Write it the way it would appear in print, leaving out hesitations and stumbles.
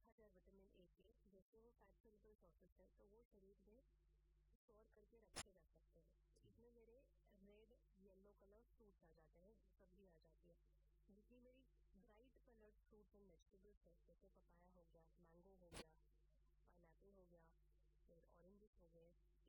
देखा जाए vitamin A के, जैसे वो फैट सोल्यूबल सॉसेस है तो वो शरीर में स्टोर करके रखे जा सकते हैं। इसमें मेरे रेड येलो कलर फ्रूट्स आ जाते हैं, सब्जी आ जाती है। जितनी मेरी bright coloured fruits and vegetables है, जैसे पपाया हो गया, मैंगो हो गया,